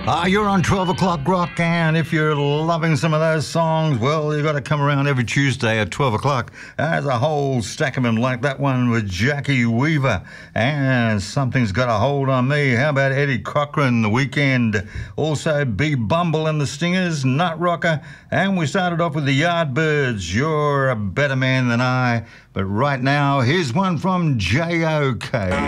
You're on 12 o'clock rock, and if you're loving some of those songs, well, you've got to come around every Tuesday at 12 o'clock. There's a whole stack of them like that one with Jackie Weaver, and Something's Got a Hold on Me. How about Eddie Cochran, The Weekend? Also, B. Bumble and the Stingers, Nut Rocker, and we started off with the Yardbirds, You're a Better Man Than I. But right now, here's one from J.O.K.